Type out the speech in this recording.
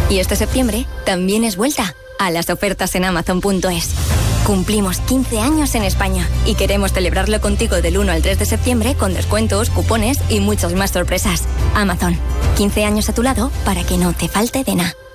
Y este septiembre también es vuelta a las ofertas en Amazon.es. Cumplimos 15 años en España y queremos celebrarlo contigo del 1 al 3 de septiembre con descuentos, cupones y muchas más sorpresas. Amazon, 15 años a tu lado para que no te falte de nada.